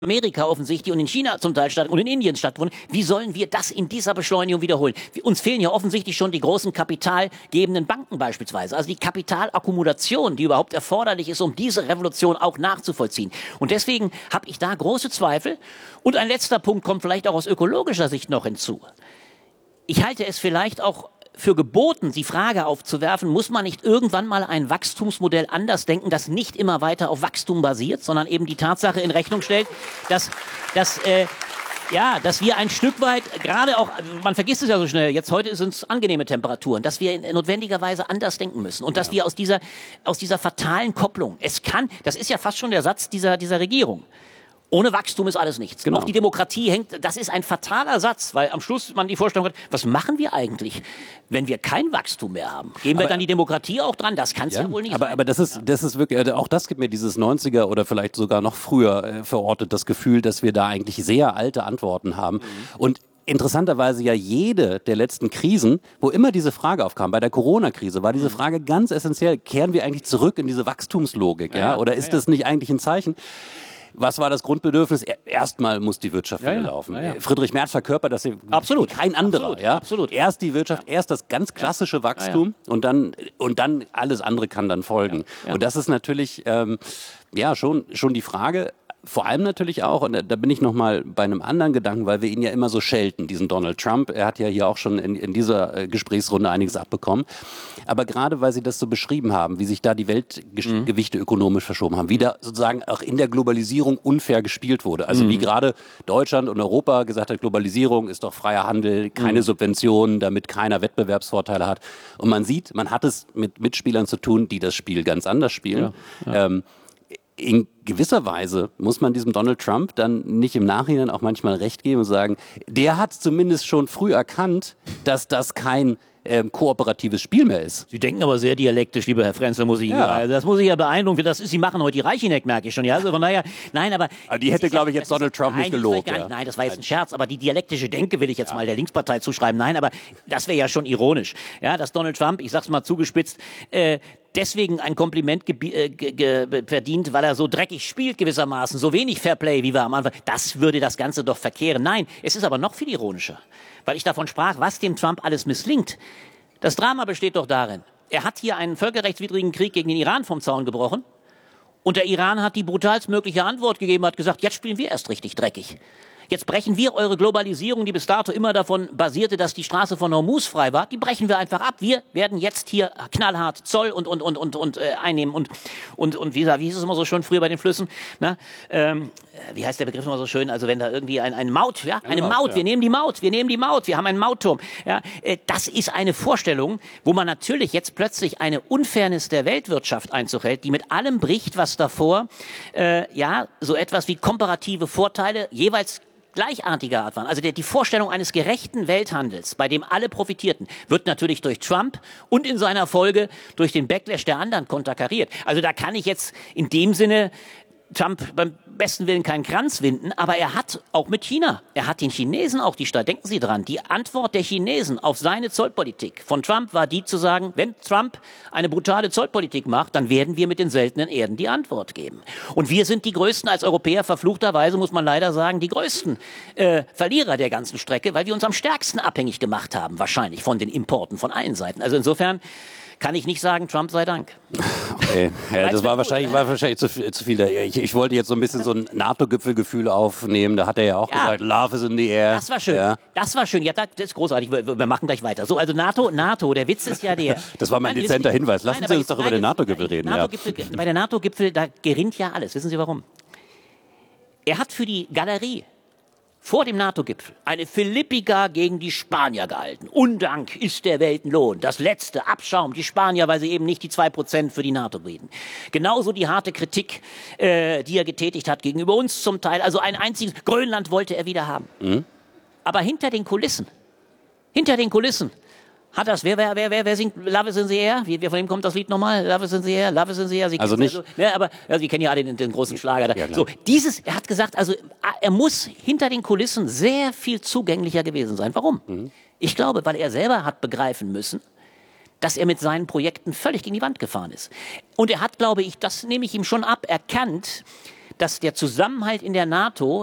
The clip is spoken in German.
Amerika offensichtlich und in China zum Teil und in Indien stattgefunden. Wie sollen wir das in dieser Beschleunigung wiederholen? Uns fehlen ja offensichtlich schon die großen kapitalgebenden Banken beispielsweise. Also die Kapitalakkumulation, die überhaupt erforderlich ist, um diese Revolution auch nachzuvollziehen. Und deswegen habe ich da große Zweifel. Und ein letzter Punkt kommt vielleicht auch aus ökologischer Sicht noch hinzu. Ich halte es vielleicht auch für geboten, die Frage aufzuwerfen, muss man nicht irgendwann mal ein Wachstumsmodell anders denken, das nicht immer weiter auf Wachstum basiert, sondern eben die Tatsache in Rechnung stellt, dass wir ein Stück weit, gerade auch, man vergisst es ja so schnell, jetzt heute sind es angenehme Temperaturen, dass wir notwendigerweise anders denken müssen und dass wir aus dieser fatalen Kopplung, das ist ja fast schon der Satz dieser Regierung, ohne Wachstum ist alles nichts. Genau. Auch die Demokratie hängt, das ist ein fataler Satz, weil am Schluss man die Vorstellung hat, was machen wir eigentlich, wenn wir kein Wachstum mehr haben? Geben wir dann die Demokratie auch dran? Das kann es ja wohl nicht sein. Aber das ist wirklich, auch das gibt mir dieses 90er oder vielleicht sogar noch früher verortet, das Gefühl, dass wir da eigentlich sehr alte Antworten haben. Und interessanterweise ja jede der letzten Krisen, wo immer diese Frage aufkam, bei der Corona-Krise war diese Frage ganz essentiell, kehren wir eigentlich zurück in diese Wachstumslogik? Oder ist das nicht eigentlich ein Zeichen? Was war das Grundbedürfnis? Erstmal muss die Wirtschaft wieder laufen. Friedrich Merz verkörpert das absolut. Kein anderer. Absolut. Erst die Wirtschaft, erst das ganz klassische Wachstum und dann alles andere kann dann folgen. Und das ist natürlich schon die Frage. Vor allem natürlich auch, und da bin ich nochmal bei einem anderen Gedanken, weil wir ihn ja immer so schelten, diesen Donald Trump. Er hat ja hier auch schon in dieser Gesprächsrunde einiges abbekommen. Aber gerade weil Sie das so beschrieben haben, wie sich da die Weltgewichte ökonomisch verschoben haben, wie da sozusagen auch in der Globalisierung unfair gespielt wurde. Also wie gerade Deutschland und Europa gesagt hat, Globalisierung ist doch freier Handel, keine Subventionen, damit keiner Wettbewerbsvorteile hat. Und man sieht, man hat es mit Mitspielern zu tun, die das Spiel ganz anders spielen. In gewisser Weise muss man diesem Donald Trump dann nicht im Nachhinein auch manchmal recht geben und sagen, der hat zumindest schon früh erkannt, dass das kein kooperatives Spiel mehr ist. Sie denken aber sehr dialektisch, lieber Herr Frenzel, also das muss ich ja beeindrucken. Sie machen heute die Reichineck, merke ich schon. Ja? Also von daher, nein, aber die hätte, glaube ich, jetzt Donald Trump nicht gelobt. Nein, das war jetzt ein Scherz, aber die dialektische Denke will ich jetzt mal der Linkspartei zuschreiben. Nein, aber das wäre ja schon ironisch. Ja, dass Donald Trump, ich sag's mal zugespitzt, deswegen ein Kompliment verdient, weil er so dreckig spielt gewissermaßen, so wenig Fairplay wie wir am Anfang. Das würde das Ganze doch verkehren. Nein, es ist aber noch viel ironischer, weil ich davon sprach, was dem Trump alles misslingt. Das Drama besteht doch darin, er hat hier einen völkerrechtswidrigen Krieg gegen den Iran vom Zaun gebrochen und der Iran hat die brutalstmögliche Antwort gegeben, hat gesagt, jetzt spielen wir erst richtig dreckig. Jetzt brechen wir eure Globalisierung, die bis dato immer davon basierte, dass die Straße von Hormuz frei war, die brechen wir einfach ab. Wir werden jetzt hier knallhart Zoll und einnehmen und wie hieß es immer so schön früher bei den Flüssen? Na? Wie heißt der Begriff immer so schön? Also wenn da irgendwie eine Maut, eine Maut, wir nehmen die Maut, wir haben einen Mautturm. Ja? Das ist eine Vorstellung, wo man natürlich jetzt plötzlich eine Unfairness der Weltwirtschaft Einzug hält, die mit allem bricht, was davor so etwas wie komparative Vorteile jeweils gleichartiger Art waren. Also die Vorstellung eines gerechten Welthandels, bei dem alle profitierten, wird natürlich durch Trump und in seiner Folge durch den Backlash der anderen konterkariert. Also da kann ich jetzt in dem Sinne Trump beim besten Willen keinen Kranz winden, aber er hat auch mit China, er hat den Chinesen auch denken Sie dran, die Antwort der Chinesen auf seine Zollpolitik von Trump war die zu sagen, wenn Trump eine brutale Zollpolitik macht, dann werden wir mit den seltenen Erden die Antwort geben. Und wir sind die Größten als Europäer, verfluchterweise muss man leider sagen, die größten Verlierer der ganzen Strecke, weil wir uns am stärksten abhängig gemacht haben, wahrscheinlich von den Importen von allen Seiten. Also insofern kann ich nicht sagen, Trump sei Dank. Okay, das war wahrscheinlich zu viel. Ich wollte jetzt so ein bisschen so ein NATO-Gipfelgefühl aufnehmen. Da hat er ja auch gesagt, Love is in the air. Das war schön. Ja. Das war schön. Ja, das ist großartig. Wir machen gleich weiter. So, also NATO, der Witz ist ja der. Das war mein dezenter Hinweis. Lassen Sie uns doch über den NATO-Gipfel reden. Bei der NATO-Gipfel, da gerinnt ja alles. Wissen Sie warum? Er hat für die Galerie vor dem NATO-Gipfel eine Philippika gegen die Spanier gehalten. Undank ist der Weltenlohn. Das letzte Abschaum, die Spanier, weil sie eben nicht die 2% für die NATO bieten. Genauso die harte Kritik, die er getätigt hat gegenüber uns zum Teil. Also ein einziges Grönland wollte er wieder haben. Aber hinter den Kulissen hat das, wer singt Love is in the air? Von wem kommt das Lied nochmal? Love is in the air, Love is in the air. Also nicht. Aber Sie kennen ja alle den großen Schlager da. Ja, so, er hat gesagt, also er muss hinter den Kulissen sehr viel zugänglicher gewesen sein. Warum? Ich glaube, weil er selber hat begreifen müssen, dass er mit seinen Projekten völlig gegen die Wand gefahren ist. Und er hat, glaube ich, das nehme ich ihm schon ab, erkannt, dass der Zusammenhalt in der NATO